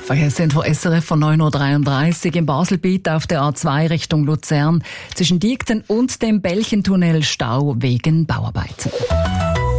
Verkehrsinfo SRF von 9.33 Uhr im Baselbiet auf der A2 Richtung Luzern. Zwischen Diekten und dem Belchentunnel Stau wegen Bauarbeiten.